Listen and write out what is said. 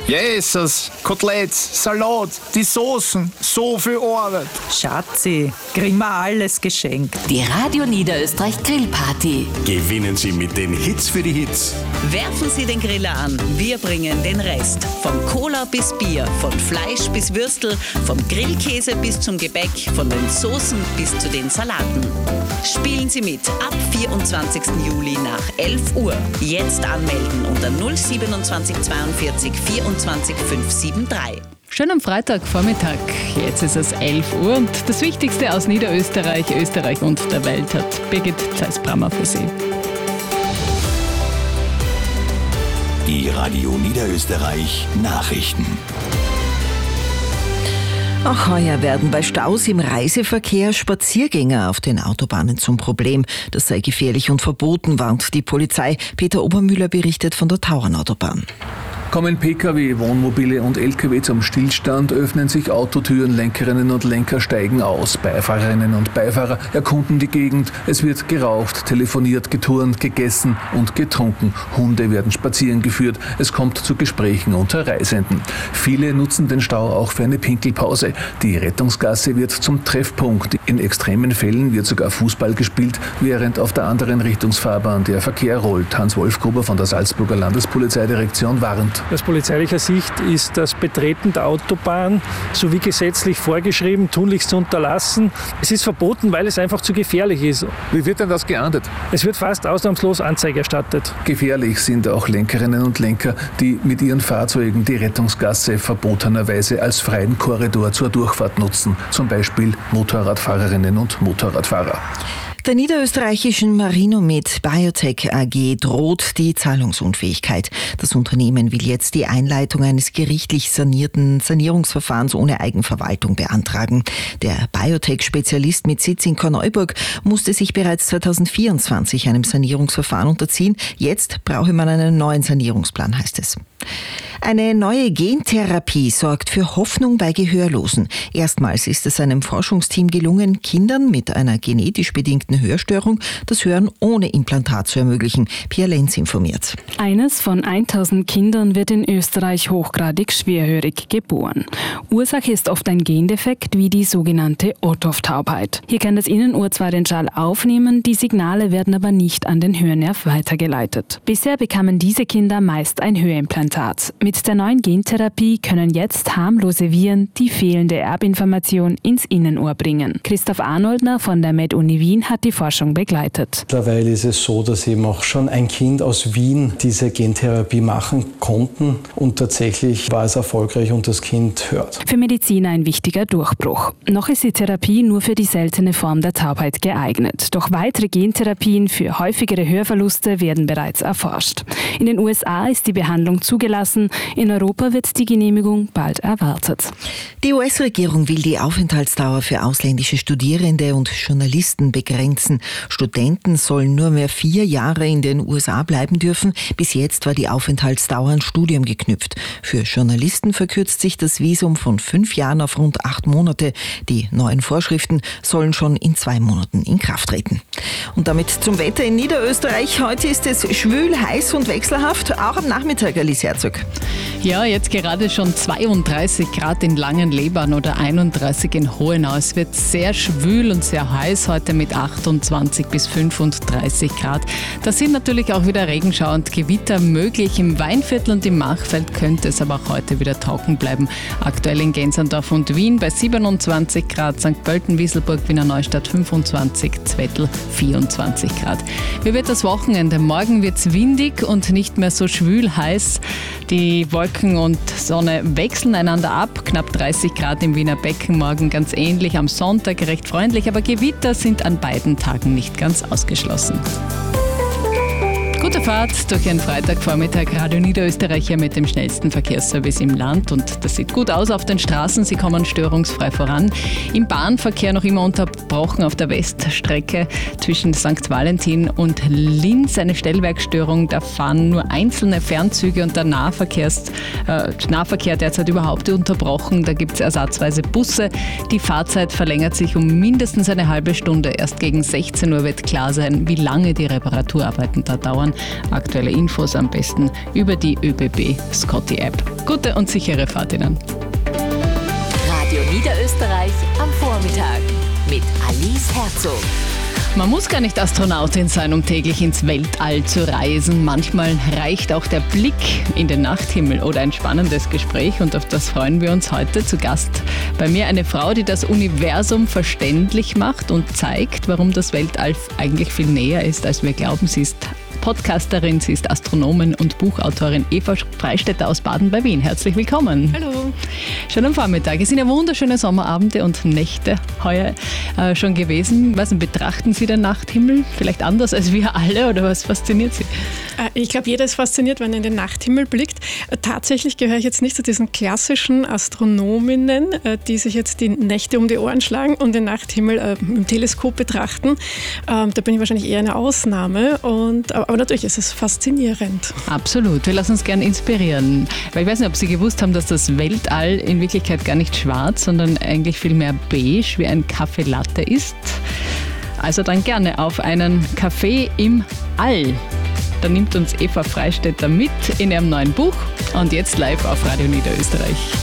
Jesus, Koteletts, Salat, die Soßen, so viel Arbeit. Schatzi, kriegen wir alles geschenkt. Die Radio Niederösterreich Grillparty. Gewinnen Sie mit den Hits für die Hits. Werfen Sie den Griller an, wir bringen den Rest. Von Cola bis Bier, von Fleisch bis Würstel, vom Grillkäse bis zum Gebäck, von den Soßen bis zu den Salaten. Spielen Sie mit ab 24. Juli nach 11 Uhr. Jetzt anmelden unter 027 42 24 573. Schönen Freitagvormittag. Jetzt ist es 11 Uhr und das Wichtigste aus Niederösterreich, Österreich und der Welt hat Birgit Zeiss-Brammer für Sie. Die Radio Niederösterreich Nachrichten. Auch heuer werden bei Staus im Reiseverkehr Spaziergänger auf den Autobahnen zum Problem. Das sei gefährlich und verboten, warnt die Polizei. Peter Obermüller berichtet von der Tauernautobahn. Kommen Pkw, Wohnmobile und Lkw zum Stillstand, öffnen sich Autotüren, Lenkerinnen und Lenker steigen aus. Beifahrerinnen und Beifahrer erkunden die Gegend. Es wird geraucht, telefoniert, geturnt, gegessen und getrunken. Hunde werden spazieren geführt. Es kommt zu Gesprächen unter Reisenden. Viele nutzen den Stau auch für eine Pinkelpause. Die Rettungsgasse wird zum Treffpunkt. In extremen Fällen wird sogar Fußball gespielt, während auf der anderen Richtungsfahrbahn der Verkehr rollt. Hans-Wolf Gruber von der Salzburger Landespolizeidirektion warnt. Aus polizeilicher Sicht ist das Betreten der Autobahn sowie gesetzlich vorgeschrieben, tunlichst zu unterlassen. Es ist verboten, weil es einfach zu gefährlich ist. Wie wird denn das geahndet? Es wird fast ausnahmslos Anzeige erstattet. Gefährlich sind auch Lenkerinnen und Lenker, die mit ihren Fahrzeugen die Rettungsgasse verbotenerweise als freien Korridor zur Durchfahrt nutzen. Zum Beispiel Motorradfahrerinnen und Motorradfahrer. Der niederösterreichischen Marinomed Biotech AG droht die Zahlungsunfähigkeit. Das Unternehmen will jetzt die Einleitung eines gerichtlich sanierten Sanierungsverfahrens ohne Eigenverwaltung beantragen. Der Biotech-Spezialist mit Sitz in Korneuburg musste sich bereits 2024 einem Sanierungsverfahren unterziehen. Jetzt brauche man einen neuen Sanierungsplan, heißt es. Eine neue Gentherapie sorgt für Hoffnung bei Gehörlosen. Erstmals ist es einem Forschungsteam gelungen, Kindern mit einer genetisch bedingten Hörstörung das Hören ohne Implantat zu ermöglichen. Pia Lenz informiert. Eines von 1000 Kindern wird in Österreich hochgradig schwerhörig geboren. Ursache ist oft ein Gendefekt wie die sogenannte Ottof-Taubheit. Hier kann das Innenohr zwar den Schall aufnehmen, die Signale werden aber nicht an den Hörnerv weitergeleitet. Bisher bekamen diese Kinder meist ein Hörimplantat. Mit der neuen Gentherapie können jetzt harmlose Viren die fehlende Erbinformation ins Innenohr bringen. Christoph Arnoldner von der Med-Uni Wien hat die Forschung begleitet. Mittlerweile ist es so, dass eben auch schon ein Kind aus Wien diese Gentherapie machen konnten und tatsächlich war es erfolgreich und das Kind hört. Für Mediziner ein wichtiger Durchbruch. Noch ist die Therapie nur für die seltene Form der Taubheit geeignet. Doch weitere Gentherapien für häufigere Hörverluste werden bereits erforscht. In den USA ist die Behandlung zugelassen. In Europa wird die Genehmigung bald erwartet. Die US-Regierung will die Aufenthaltsdauer für ausländische Studierende und Journalisten begrenzen. Studenten sollen nur mehr 4 Jahre in den USA bleiben dürfen. Bis jetzt war die Aufenthaltsdauer an Studium geknüpft. Für Journalisten verkürzt sich das Visum von 5 Jahren auf rund 8 Monate. Die neuen Vorschriften sollen schon in 2 Monaten in Kraft treten. Und damit zum Wetter in Niederösterreich. Heute ist es schwül, heiß und wechselhaft, auch am Nachmittag, Alice Herzog. Ja, jetzt gerade schon 32 Grad in Langenlebarn oder 31 in Hohenau. Es wird sehr schwül und sehr heiß heute mit 28 bis 35 Grad. Da sind natürlich auch wieder Regenschauer und Gewitter möglich. Im Weinviertel und im Machfeld könnte es aber auch heute wieder trocken bleiben. Aktuell in Gensandorf und Wien bei 27 Grad, St. Pölten, Wieselburg, Wiener Neustadt 25, Zwettl 24 Grad. Wie wird das Wochenende? Morgen wird es windig und nicht mehr so schwül heiß. Die Wolken und Sonne wechseln einander ab. Knapp 30 Grad im Wiener Becken, morgen ganz ähnlich. Am Sonntag recht freundlich, aber Gewitter sind an beiden Tagen nicht ganz ausgeschlossen. Gute Fahrt durch Ihren Freitagvormittag. Radio Niederösterreich hier mit dem schnellsten Verkehrsservice im Land. Und das sieht gut aus auf den Straßen. Sie kommen störungsfrei voran. Im Bahnverkehr noch immer unterbrochen auf der Weststrecke zwischen St. Valentin und Linz. Eine Stellwerkstörung. Da fahren nur einzelne Fernzüge und der Nahverkehr derzeit überhaupt unterbrochen. Da gibt es ersatzweise Busse. Die Fahrzeit verlängert sich um mindestens eine halbe Stunde. Erst gegen 16 Uhr wird klar sein, wie lange die Reparaturarbeiten da dauern. Aktuelle Infos am besten über die ÖBB Scotty App. Gute und sichere Fahrt Ihnen. Radio Niederösterreich am Vormittag mit Alice Herzog. Man muss gar nicht Astronautin sein, um täglich ins Weltall zu reisen. Manchmal reicht auch der Blick in den Nachthimmel oder ein spannendes Gespräch und auf das freuen wir uns heute. Zu Gast bei mir eine Frau, die das Universum verständlich macht und zeigt, warum das Weltall eigentlich viel näher ist, als wir glauben. Sie ist Podcasterin, sie ist Astronomin und Buchautorin Eva Freistetter aus Baden bei Wien. Herzlich willkommen. Hallo. Schönen Vormittag. Es sind ja wunderschöne Sommerabende und Nächte heuer schon gewesen. Was betrachten Sie den Nachthimmel? Vielleicht anders als wir alle oder was fasziniert Sie? Ich glaube, jeder ist fasziniert, wenn er in den Nachthimmel blickt. Tatsächlich gehöre ich jetzt nicht zu diesen klassischen Astronominnen, die sich jetzt die Nächte um die Ohren schlagen und den Nachthimmel im Teleskop betrachten. Da bin ich wahrscheinlich eher eine Ausnahme. Aber natürlich ist es faszinierend. Absolut. Wir lassen uns gerne inspirieren. Weil ich weiß nicht, ob Sie gewusst haben, dass das Weltall in Wirklichkeit gar nicht schwarz, sondern eigentlich viel mehr beige, wie ein Kaffee Latte ist. Also dann gerne auf einen Kaffee im All. Da nimmt uns Eva Freistetter mit in ihrem neuen Buch und jetzt live auf Radio Niederösterreich.